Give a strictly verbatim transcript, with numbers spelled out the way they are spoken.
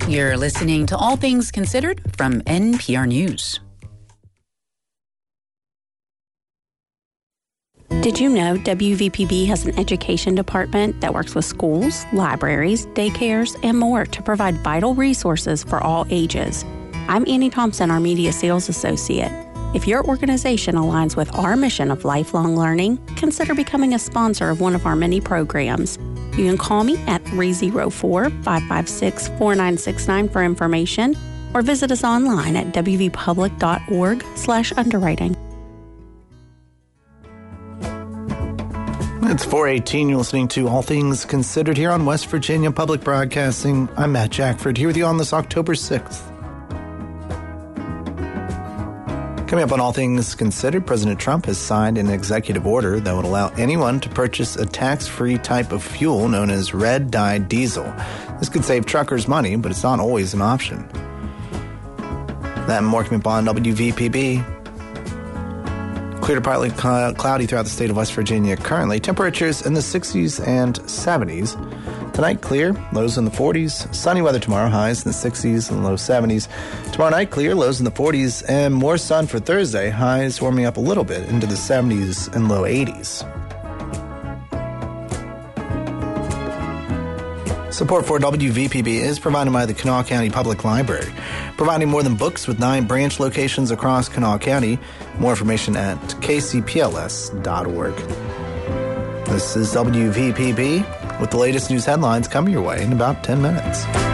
You're listening to All Things Considered from N P R News. Did you know W V P B has an education department that works with schools, libraries, daycares, and more to provide vital resources for all ages? I'm Annie Thompson, our Media Sales Associate. If your organization aligns with our mission of lifelong learning, consider becoming a sponsor of one of our many programs. You can call me at three oh four, five five six, four nine six nine for information, or visit us online at w v public dot org slash underwriting. It's four eighteen. You're listening to All Things Considered here on West Virginia Public Broadcasting. I'm Matt Jackford here with you on this October sixth. Coming up on All Things Considered, President Trump has signed an executive order that would allow anyone to purchase a tax-free type of fuel known as red-dyed diesel. This could save truckers money, but it's not always an option. That and more coming up on W V P B. Clear to partly cloudy throughout the state of West Virginia currently. Temperatures in the sixties and seventies. Tonight, clear, lows in the forties. Sunny weather tomorrow, highs in the sixties and low seventies. Tomorrow night, clear, lows in the forties, and more sun for Thursday, highs warming up a little bit into the seventies and low eighties. Support for W V P B is provided by the Kanawha County Public Library, providing more than books with nine branch locations across Kanawha County. More information at k c p l s dot org. This is W V P B with the latest news headlines coming your way in about ten minutes.